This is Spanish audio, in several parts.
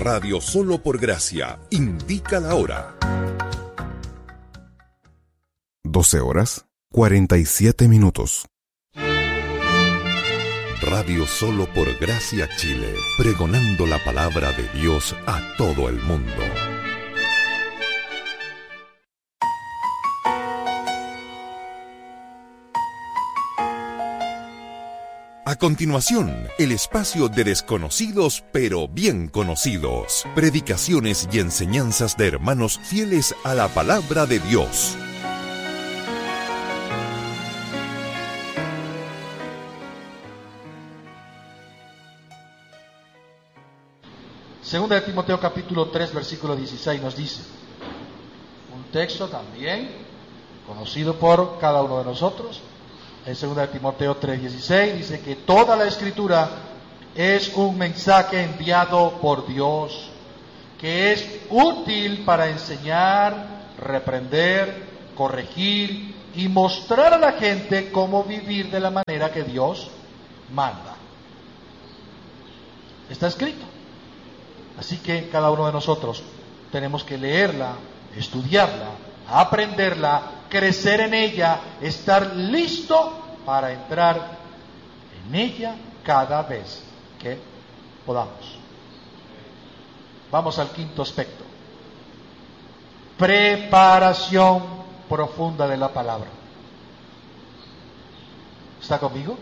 Radio Solo por Gracia indica la hora. 12:47. Radio Solo por Gracia Chile, pregonando la palabra de Dios a todo el mundo. A continuación, el espacio de desconocidos pero bien conocidos. Predicaciones y enseñanzas de hermanos fieles a la palabra de Dios. Segunda de Timoteo capítulo 3 versículo 16 nos dice, un texto también conocido por cada uno de nosotros. En segunda de Timoteo 3:16 dice que toda la escritura es un mensaje enviado por Dios, que es útil para enseñar, reprender, corregir y mostrar a la gente cómo vivir de la manera que Dios manda. Está escrito. Así que cada uno de nosotros tenemos que leerla, estudiarla, aprenderla, crecer en ella, estar listo para entrar en ella cada vez que podamos. Vamos al quinto aspecto. Preparación profunda de la palabra. ¿Está conmigo?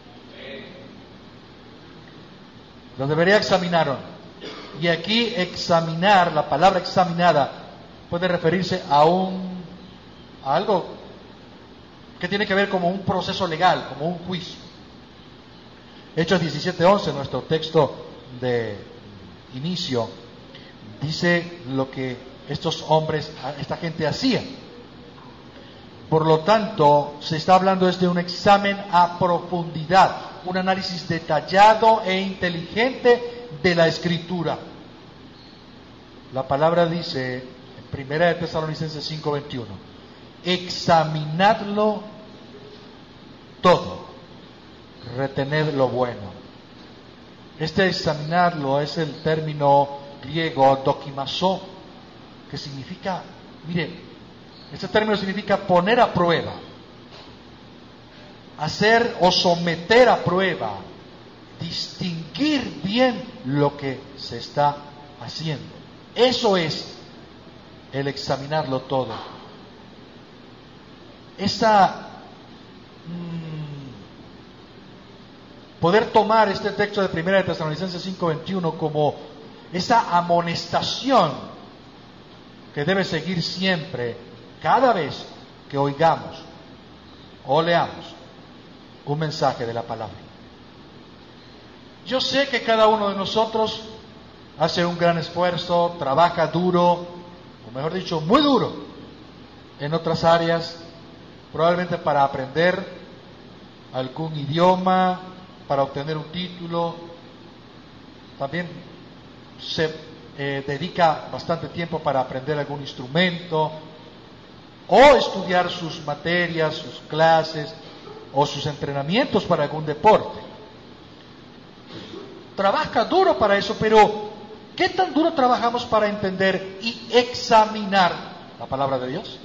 Lo debería examinar hoy. Y aquí examinar, la palabra examinada, puede referirse a algo que tiene que ver como un proceso legal, como un juicio. Hechos 17:11, nuestro texto de inicio, dice lo que estos hombres, esta gente hacía. Por lo tanto, se está hablando de un examen a profundidad, un análisis detallado e inteligente de la Escritura. La palabra dice en Primera de Tesalonicenses 5:21, examinadlo todo, retened lo bueno. Este examinarlo es el término griego dokimazo, que significa, mire, este término significa poner a prueba, hacer o someter a prueba, distinguir bien lo que se está haciendo. Eso es el examinarlo todo. Poder tomar este texto de Primera de Tesalonicenses 5:21 como esa amonestación que debe seguir siempre, cada vez que oigamos o leamos un mensaje de la palabra. Yo sé que cada uno de nosotros hace un gran esfuerzo, trabaja duro, o mejor dicho, muy duro, en otras áreas, probablemente para aprender algún idioma, para obtener un título. También se dedica bastante tiempo para aprender algún instrumento, o estudiar sus materias, sus clases, o sus entrenamientos para algún deporte. Trabaja duro para eso, pero ¿qué tan duro trabajamos para entender y examinar la palabra de Dios?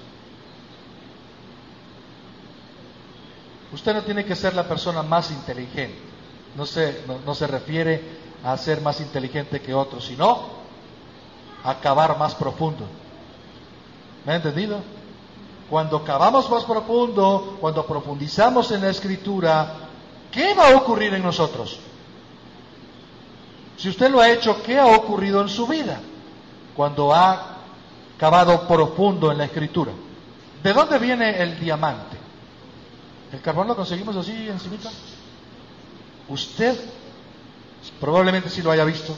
Usted no tiene que ser la persona más inteligente. No se refiere a ser más inteligente que otros, sino a cavar más profundo. ¿Me ha entendido? Cuando cavamos más profundo, cuando profundizamos en la Escritura, ¿qué va a ocurrir en nosotros? Si usted lo ha hecho, ¿qué ha ocurrido en su vida cuando ha cavado profundo en la Escritura? ¿De dónde viene el diamante? ¿El carbón lo conseguimos así encimita? Usted probablemente sí lo haya visto.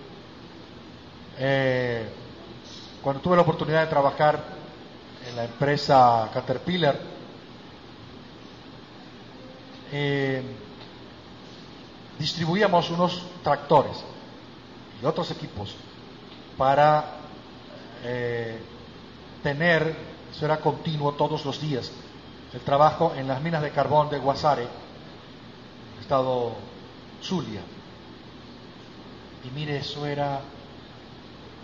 Cuando tuve la oportunidad de trabajar en la empresa Caterpillar, distribuíamos unos tractores y otros equipos para tener, eso era continuo todos los días, el trabajo en las minas de carbón de Guasare, estado Zulia. Y mire, eso era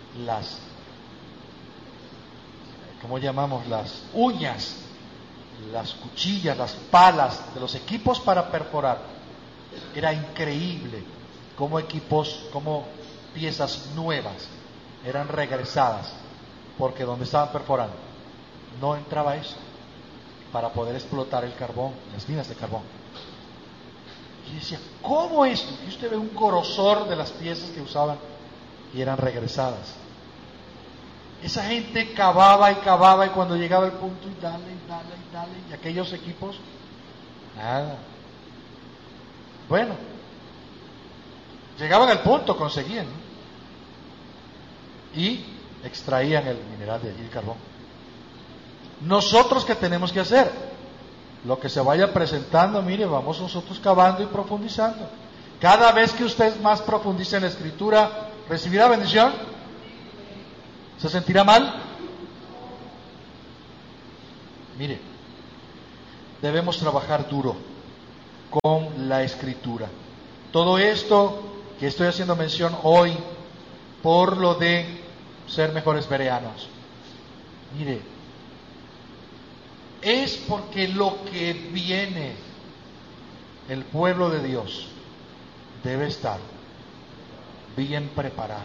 ¿cómo llamamos? Las uñas, las cuchillas, las palas de los equipos para perforar. Era increíble cómo piezas nuevas eran regresadas, porque donde estaban perforando no entraba eso para poder explotar el carbón, las minas de carbón. Y decía, ¿cómo esto? Y usted ve un grosor de las piezas que usaban y eran regresadas. Esa gente cavaba y cavaba, y cuando llegaba el punto, y dale, y aquellos equipos, nada. Bueno, llegaban al punto, conseguían, ¿no? Y extraían el mineral de allí, el carbón. ¿Nosotros qué tenemos que hacer? Lo que se vaya presentando, mire, vamos nosotros cavando y profundizando. Cada vez que usted más profundice en la Escritura, ¿recibirá bendición? ¿Se sentirá mal? Mire, debemos trabajar duro con la Escritura. Todo esto que estoy haciendo mención hoy, por lo de ser mejores bereanos, mire, es porque lo que viene, el pueblo de Dios debe estar bien preparado.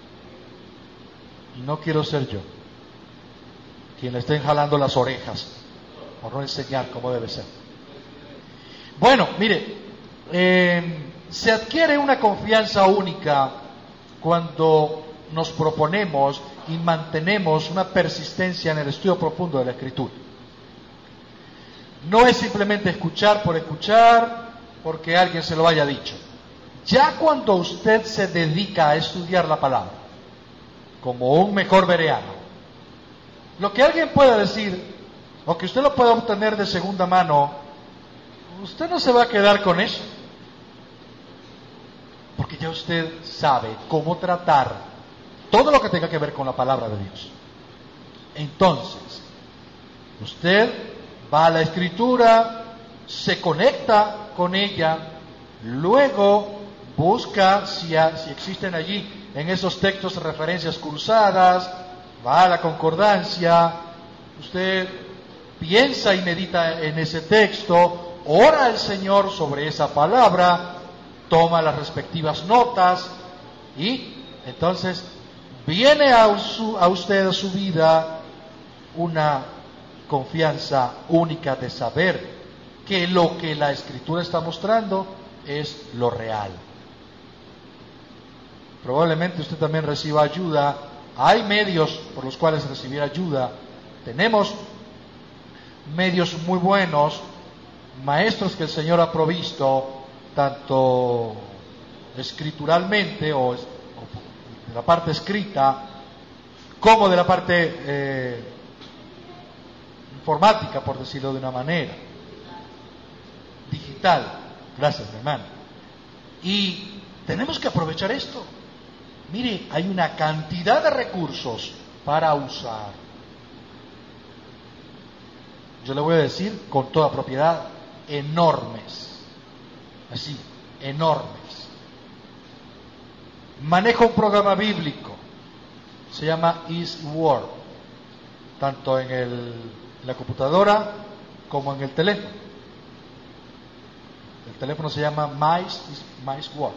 Y no quiero ser yo quien le estén jalando las orejas por no enseñar cómo debe ser. Bueno, mire, se adquiere una confianza única cuando nos proponemos y mantenemos una persistencia en el estudio profundo de la Escritura. No es simplemente escuchar por escuchar, porque alguien se lo haya dicho. Ya cuando usted se dedica a estudiar la palabra, como un mejor bereano, lo que alguien pueda decir, o que usted lo pueda obtener de segunda mano, usted no se va a quedar con eso. Porque ya usted sabe cómo tratar todo lo que tenga que ver con la palabra de Dios. Entonces, usted va a la Escritura, se conecta con ella, luego busca si existen allí en esos textos referencias cruzadas, va a la concordancia, usted piensa y medita en ese texto, ora al Señor sobre esa palabra, toma las respectivas notas y entonces viene a usted a su vida una confianza única de saber que lo que la Escritura está mostrando es lo real. Probablemente usted también reciba ayuda. Hay medios por los cuales recibir ayuda. Tenemos medios muy buenos, maestros que el Señor ha provisto, tanto escrituralmente o de la parte escrita, como de la parte informática, por decirlo de una manera, digital. Gracias, mi hermano. Y tenemos que aprovechar esto. Mire, hay una cantidad de recursos para usar. Yo le voy a decir con toda propiedad, enormes. Así, enormes. Manejo un programa bíblico, se llama eastword, tanto en la computadora como en el teléfono. El teléfono se llama MySword.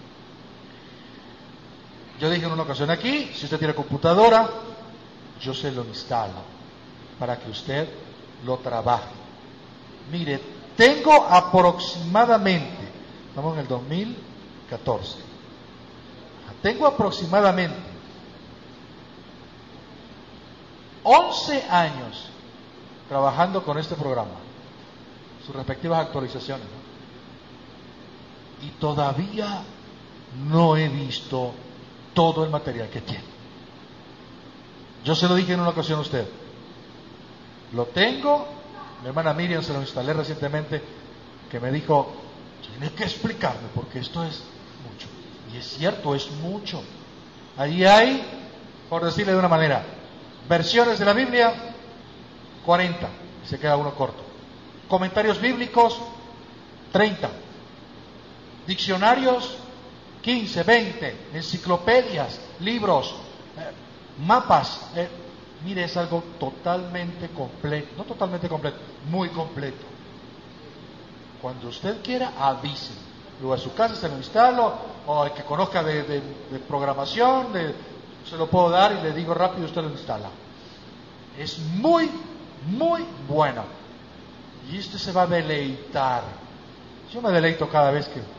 Yo dije en una ocasión aquí, si usted tiene computadora, yo se lo instalo para que usted lo trabaje. Mire, tengo aproximadamente, estamos en el 2014, tengo aproximadamente 11 años trabajando con este programa, sus respectivas actualizaciones, ¿no? Y todavía no he visto todo el material que tiene. Yo se lo dije en una ocasión a usted. Lo tengo, mi hermana Miriam se lo instalé recientemente, que me dijo, tiene que explicarme porque esto es mucho. Y es cierto, es mucho. Ahí hay, por decirle de una manera, versiones de la Biblia, 40, se queda uno corto. Comentarios bíblicos, 30. Diccionarios, 15, 20. Enciclopedias, libros, Mapas. Mire, es algo totalmente completo, no totalmente completo, muy completo. Cuando usted quiera, avise. Luego a su casa se lo instalo, o el que conozca de programación, se lo puedo dar y le digo rápido, usted lo instala. Es muy, muy bueno. Y usted se va a deleitar. Yo me deleito cada vez que,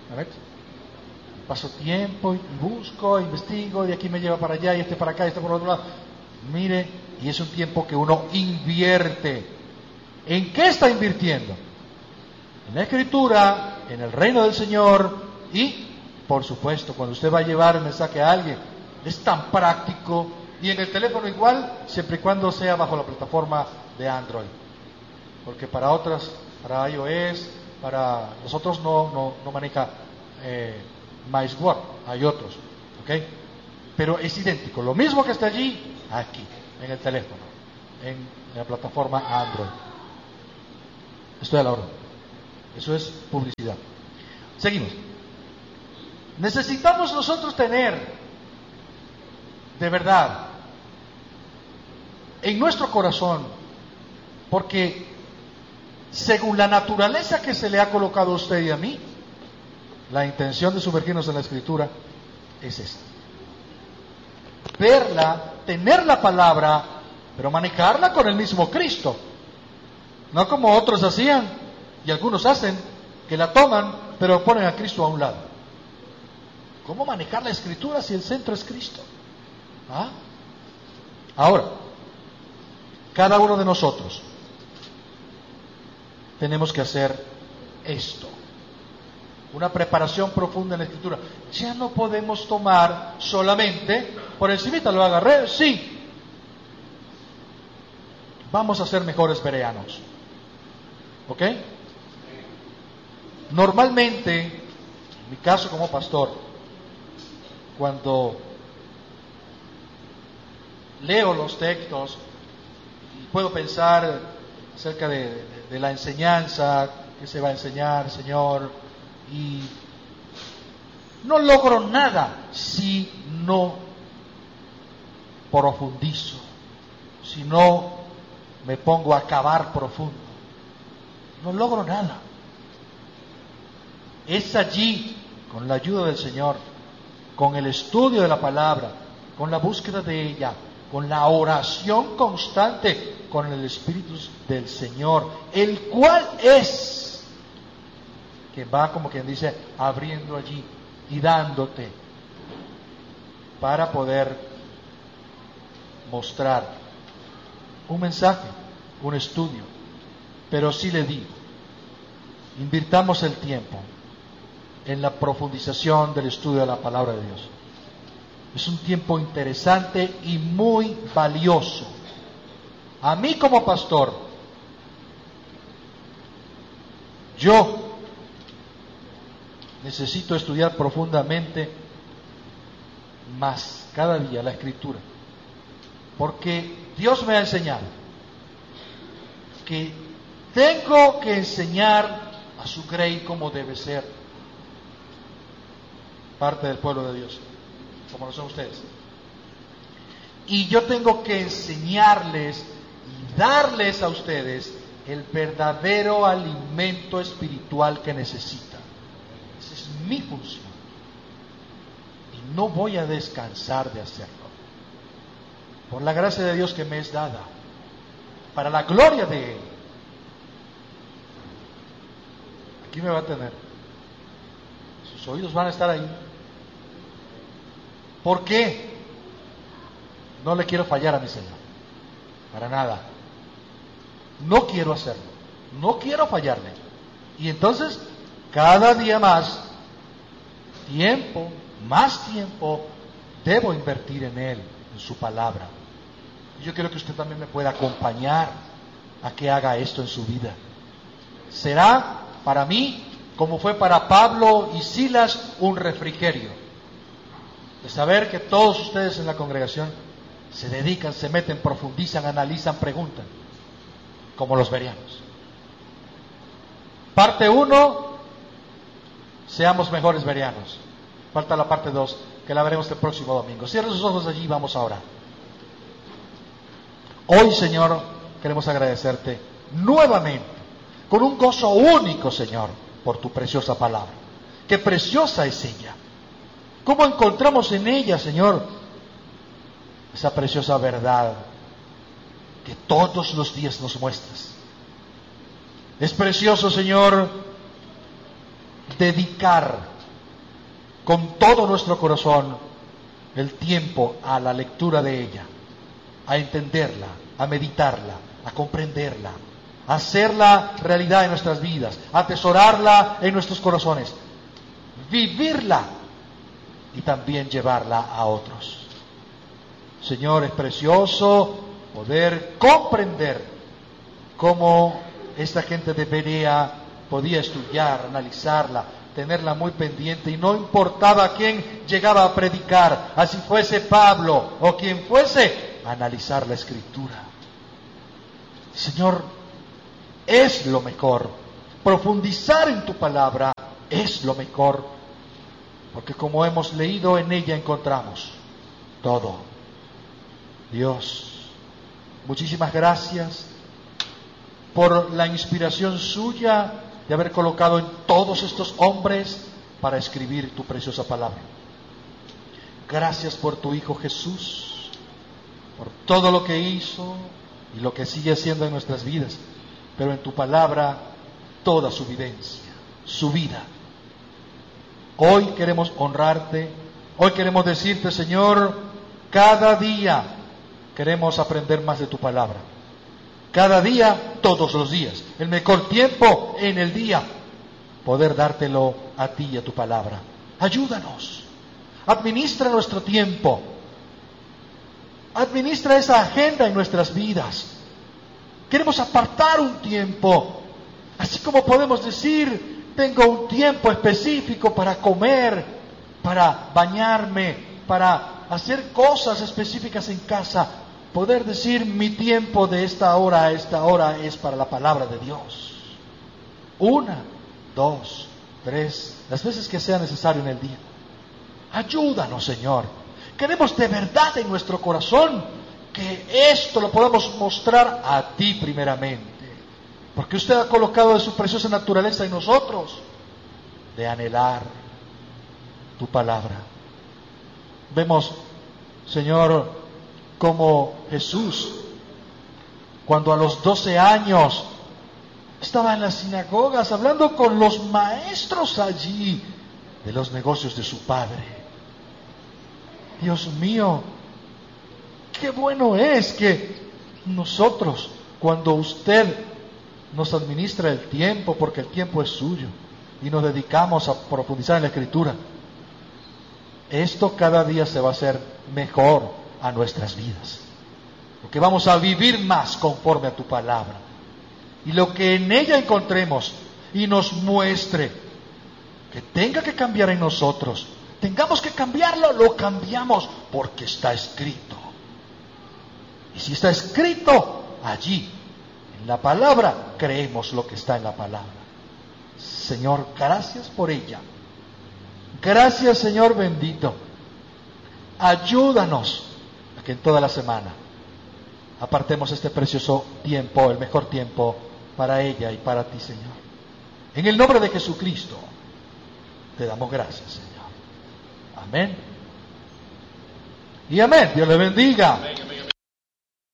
paso tiempo y busco, investigo, y aquí me lleva para allá, y para acá, y por otro lado. Mire, y es un tiempo que uno invierte. ¿En qué está invirtiendo? En la Escritura, en el reino del Señor, y, por supuesto, cuando usted va a llevar el mensaje a alguien, es tan práctico, y en el teléfono igual, siempre y cuando sea bajo la plataforma de Android. Porque para otras, para iOS, para nosotros no maneja MySword, hay otros, ¿ok? Pero es idéntico, lo mismo que está allí, aquí, en el teléfono, en la plataforma Android. Estoy a la orden. Eso es publicidad. Seguimos. Necesitamos nosotros tener, de verdad, en nuestro corazón, porque según la naturaleza que se le ha colocado a usted y a mí, la intención de sumergirnos en la Escritura es esta: verla, tener la palabra, pero manejarla con el mismo Cristo, no como otros hacían y algunos hacen, que la toman pero ponen a Cristo a un lado. ¿Cómo manejar la Escritura si el centro es Cristo? Ahora, cada uno de nosotros tenemos que hacer esto: una preparación profunda en la Escritura. Ya no podemos tomar solamente por encimita, lo agarré, sí. Vamos a ser mejores bereanos. ¿Ok? Normalmente, en mi caso como pastor, cuando leo los textos y puedo pensar acerca de la enseñanza que se va a enseñar, Señor, y no logro nada si no profundizo, si no me pongo a cavar profundo. No logro nada. Es allí, con la ayuda del Señor, con el estudio de la palabra, con la búsqueda de ella, con la oración constante con el Espíritu del Señor, el cual es que va, como quien dice, abriendo allí y dándote para poder mostrar un mensaje, un estudio. Pero sí le digo, invirtamos el tiempo en la profundización del estudio de la palabra de Dios. Es un tiempo interesante y muy valioso. A mí como pastor, yo necesito estudiar profundamente más cada día la Escritura, porque Dios me ha enseñado que tengo que enseñar a su grey como debe ser parte del pueblo de Dios, como lo son ustedes. Y yo tengo que enseñarles y darles a ustedes el verdadero alimento espiritual que necesitan. Esa es mi función. Y no voy a descansar de hacerlo. Por la gracia de Dios que me es dada, para la gloria de Él. Aquí me va a tener. Sus oídos van a estar ahí. ¿Por qué? No le quiero fallar a mi Señor. Para nada. No quiero hacerlo. No quiero fallarle. Y entonces, cada día más tiempo, debo invertir en Él, en su palabra. Yo quiero que usted también me pueda acompañar a que haga esto en su vida. Será para mí, como fue para Pablo y Silas, un refrigerio. De saber que todos ustedes en la congregación se dedican, se meten, profundizan, analizan, preguntan, como los bereanos. Parte 1, seamos mejores bereanos. Falta la parte 2, que la veremos el próximo domingo. Cierre sus ojos allí y vamos a orar. Hoy, Señor, queremos agradecerte nuevamente, con un gozo único, Señor, por tu preciosa palabra. Qué preciosa es ella. ¿Cómo encontramos en ella, Señor, esa preciosa verdad que todos los días nos muestras? Es precioso, Señor, dedicar con todo nuestro corazón el tiempo a la lectura de ella, a entenderla, a meditarla, a comprenderla, a hacerla realidad en nuestras vidas, a atesorarla en nuestros corazones, vivirla y también llevarla a otros. Señor, es precioso poder comprender cómo esta gente de Berea podía estudiar, analizarla, tenerla muy pendiente, y no importaba quién llegaba a predicar, así fuese Pablo o quien fuese, a analizar la Escritura. Señor, es lo mejor. Profundizar en tu palabra es lo mejor, porque como hemos leído, en ella encontramos todo. Dios, muchísimas gracias por la inspiración suya de haber colocado en todos estos hombres para escribir tu preciosa palabra. Gracias por tu Hijo Jesús, por todo lo que hizo y lo que sigue haciendo en nuestras vidas, pero en tu palabra toda su vivencia, su vida. Hoy queremos honrarte, hoy queremos decirte, Señor, cada día queremos aprender más de tu palabra. Cada día, todos los días, el mejor tiempo en el día, poder dártelo a ti y a tu palabra. Ayúdanos, administra nuestro tiempo, administra esa agenda en nuestras vidas. Queremos apartar un tiempo, así como podemos decir, tengo un tiempo específico para comer, para bañarme, para hacer cosas específicas en casa. Poder decir, mi tiempo de esta hora a esta hora es para la palabra de Dios. 1, 2, 3, las veces que sea necesario en el día. Ayúdanos, Señor. Queremos de verdad en nuestro corazón que esto lo podamos mostrar a ti primeramente, porque usted ha colocado de su preciosa naturaleza en nosotros de anhelar tu palabra. Vemos, Señor, como Jesús, cuando a los 12 años estaba en las sinagogas hablando con los maestros allí de los negocios de su padre. Dios mío, qué bueno es que nosotros, cuando usted nos administra el tiempo, porque el tiempo es suyo, y nos dedicamos a profundizar en la Escritura, esto cada día se va a hacer mejor a nuestras vidas, porque vamos a vivir más conforme a tu palabra, y lo que en ella encontremos y nos muestre que tenga que cambiar en nosotros, tengamos que cambiarlo, lo cambiamos, porque está escrito. Y si está escrito allí en la palabra, creemos lo que está en la palabra. Señor, gracias por ella. Gracias, Señor bendito. Ayúdanos a que en toda la semana apartemos este precioso tiempo, el mejor tiempo para ella y para ti, Señor. En el nombre de Jesucristo te damos gracias, Señor. Amén. Y amén. Dios le bendiga. Amén.